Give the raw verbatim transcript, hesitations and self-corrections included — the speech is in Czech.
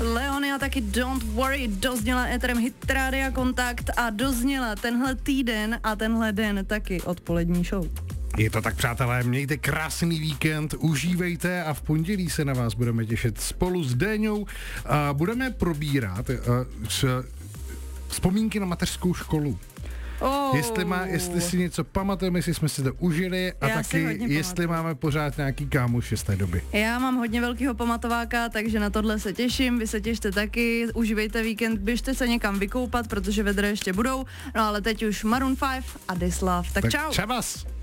Leony a taky Don't Worry dozněla éterem Hit Rádia Kontakt a dozněla tenhle týden a tenhle den taky odpolední show. Je to tak, přátelé, mějte krásný víkend, užívejte a v pondělí se na vás budeme těšit spolu s Déňou a budeme probírat uh, s, vzpomínky na mateřskou školu. Oh. Jestli, má, jestli si něco pamatujeme, jestli jsme si to užili a Já taky jestli máme pořád nějaký kámoši z té doby. Já mám hodně velkýho pamatováka, takže na tohle se těším, vy se těšte taky, užívejte víkend, běžte se někam vykoupat, protože vedra ještě budou, no ale teď už Maroon five a This Love, tak, tak čau. Čabas.